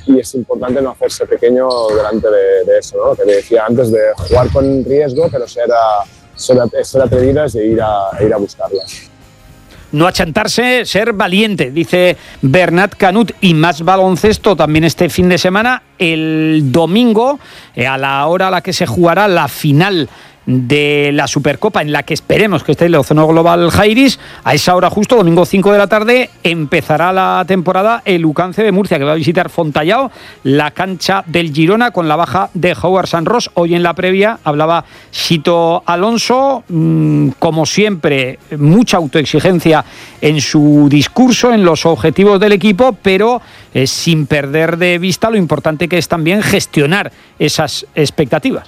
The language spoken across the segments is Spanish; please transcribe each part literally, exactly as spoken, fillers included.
y es importante no hacerse pequeño delante de, de eso, ¿no? Lo que te decía antes, de jugar con riesgo, pero ser, a, ser, a, ser atrevidas e ir a, e ir a buscarlas. No achantarse, ser valiente, dice Bernat Canut. Y más baloncesto también este fin de semana, el domingo, a la hora a la que se jugará la final de la Supercopa, en la que esperemos que esté el Ozono Global Jairis. A esa hora justo, domingo cinco de la tarde, empezará la temporada el Ucance de Murcia, que va a visitar Fontallao, la cancha del Girona, con la baja de Howard San Ross. Hoy en la previa hablaba Sito Alonso, mmm, como siempre, mucha autoexigencia en su discurso, en los objetivos del equipo, pero eh, sin perder de vista lo importante que es también gestionar esas expectativas.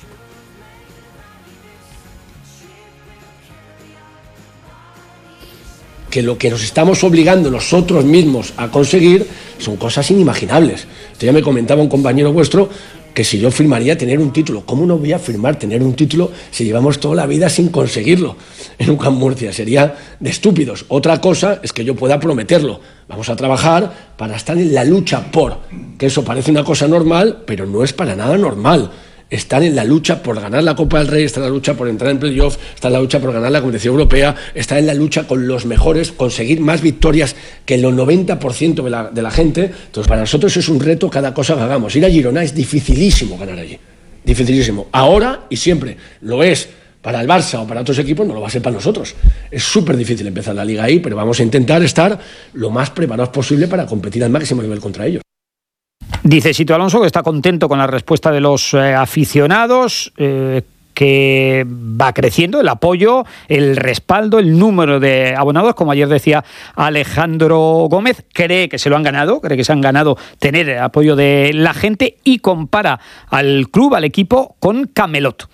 Que lo que nos estamos obligando nosotros mismos a conseguir son cosas inimaginables. Esto ya me comentaba un compañero vuestro que si yo firmaría tener un título. ¿Cómo no voy a firmar tener un título si llevamos toda la vida sin conseguirlo en U C A M Murcia? Sería de estúpidos. Otra cosa es que yo pueda prometerlo. Vamos a trabajar para estar en la lucha por, que eso parece una cosa normal, pero no es para nada normal. Están en la lucha por ganar la Copa del Rey, está en la lucha por entrar en playoff, está en la lucha por ganar la competición europea, está en la lucha con los mejores, conseguir más victorias que el noventa por ciento de la, de la gente. Entonces, para nosotros es un reto cada cosa que hagamos. Ir a Girona es dificilísimo ganar allí, dificilísimo. Ahora y siempre lo es para el Barça o para otros equipos, no lo va a ser para nosotros. Es súper difícil empezar la liga ahí, pero vamos a intentar estar lo más preparados posible para competir al máximo nivel contra ellos. Dice Sito Alonso que está contento con la respuesta de los eh, aficionados, eh, que va creciendo el apoyo, el respaldo, el número de abonados, como ayer decía Alejandro Gómez. Cree que se lo han ganado, cree que se han ganado tener el apoyo de la gente, y compara al club, al equipo, con Camelot.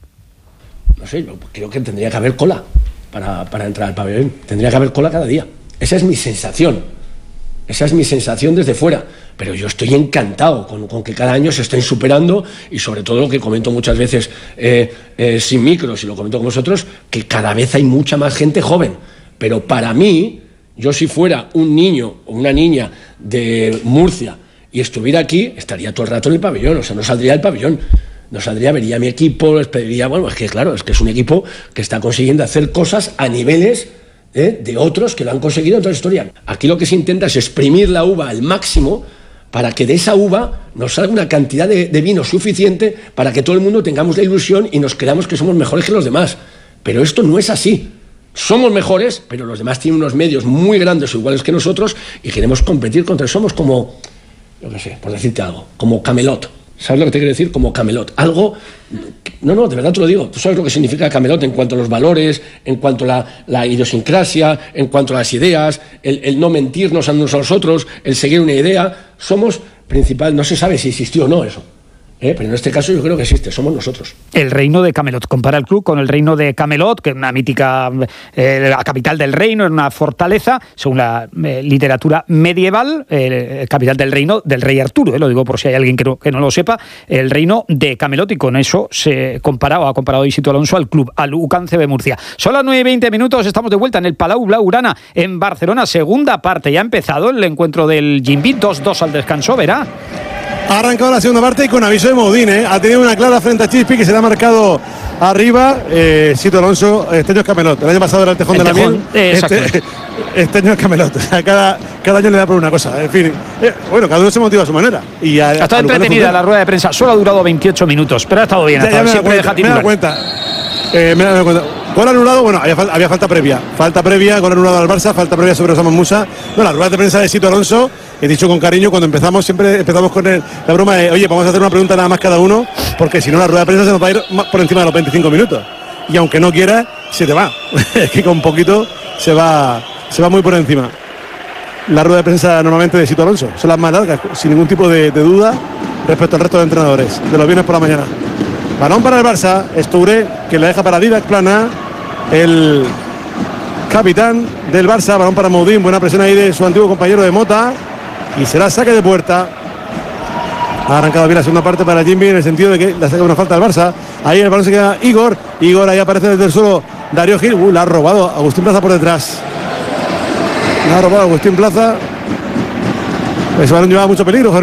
No sé, yo creo que tendría que haber cola para, para entrar al pabellón. Tendría que haber cola cada día. Esa es mi sensación. Esa es mi sensación desde fuera, pero yo estoy encantado con, con que cada año se estén superando, y sobre todo lo que comento muchas veces eh, eh, sin micros, y lo comento con vosotros, que cada vez hay mucha más gente joven. Pero para mí, yo si fuera un niño o una niña de Murcia y estuviera aquí, estaría todo el rato en el pabellón, o sea, no saldría del pabellón. No saldría, vería a mi equipo, les pediría, bueno, es que claro, es que es un equipo que está consiguiendo hacer cosas a niveles ¿Eh? de otros que lo han conseguido en toda la historia. Aquí lo que se intenta es exprimir la uva al máximo para que de esa uva nos salga una cantidad de, de vino suficiente para que todo el mundo tengamos la ilusión y nos creamos que somos mejores que los demás. Pero esto no es así. Somos mejores, pero los demás tienen unos medios muy grandes, iguales que nosotros, y queremos competir contra ellos. Somos como, yo qué sé, por decirte algo, como Camelot. ¿Sabes lo que te quiero decir? Como Camelot. Algo... No, no, de verdad te lo digo. Tú sabes lo que significa Camelot en cuanto a los valores, en cuanto a la, la idiosincrasia, en cuanto a las ideas, el, el no mentirnos a unos a los otros, el seguir una idea. Somos principal... No se sabe si existió o no eso. ¿Eh? Pero en este caso yo creo que existe, somos nosotros. El reino de Camelot, compara el club con el reino de Camelot, que es una mítica, eh, la capital del reino, es una fortaleza, según la eh, literatura medieval, eh, capital del reino del rey Arturo, eh, lo digo por si hay alguien que no, que no lo sepa, el reino de Camelot, y con eso se comparaba, ha comparado Sito Alonso al club, al U C A M de Murcia. Son las nueve y veinte minutos, estamos de vuelta en el Palau Blaugrana en Barcelona, segunda parte, ya ha empezado el encuentro del Gimbí, dos dos al descanso, verá. Ha arrancado la segunda parte y con aviso de Moudín, ¿eh? Ha tenido una clara frente a Chispi, que se le ha marcado arriba. eh, Sito Alonso, este año es Camelot. El año pasado era el Tejón el de la tejón, Miel. Eh, este, este año es Camelot. O sea, cada, cada año le da por una cosa. En fin, eh, bueno, cada uno se motiva a su manera. Y a, ha estado entretenida la rueda de prensa. Solo ha durado veintiocho minutos, pero ha estado bien. Ha estado, ya, ya siempre cuenta, deja titular. Me he dado cuenta. Eh, me he dado cuenta. Gol anulado, bueno, había, había falta previa. Falta previa, gol anulado al Barça, falta previa sobre Osama Musa. No, la rueda de prensa de Sito Alonso, he dicho con cariño, cuando empezamos, siempre empezamos con el, la broma de, oye, vamos a hacer una pregunta nada más cada uno, porque si no la rueda de prensa se nos va a ir por encima de los veinticinco minutos. Y aunque no quiera, se te va. Es que con poquito se va, se va muy por encima. La rueda de prensa normalmente de Sito Alonso son las más largas, sin ningún tipo de, de duda, respecto al resto de entrenadores, de los viernes por la mañana. Balón para el Barça, es Touré, que la deja para Didac Plana, el capitán del Barça. Balón para Moudín, buena presión ahí de su antiguo compañero de Mota, y será saque de puerta. Ha arrancado bien la segunda parte para Gimbí, en el sentido de que la saca una falta al Barça. Ahí el balón se queda Igor, Igor ahí aparece desde el suelo Darío Gil. Uh, la ha robado Agustín Plaza por detrás. La ha robado Agustín Plaza. Ese balón llevaba mucho peligro.